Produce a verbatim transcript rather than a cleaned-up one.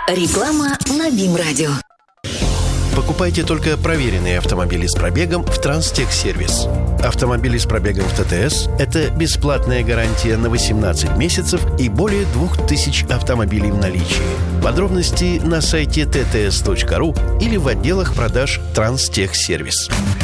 Реклама на БИМ-радио. Покупайте только проверенные автомобили с пробегом в Транстехсервис. Автомобили с пробегом в ТТС – это бесплатная гарантия на восемнадцать месяцев и более двух тысяч автомобилей в наличии. Подробности на сайте тэ тэ эс точка ру или в отделах продаж Транстехсервис.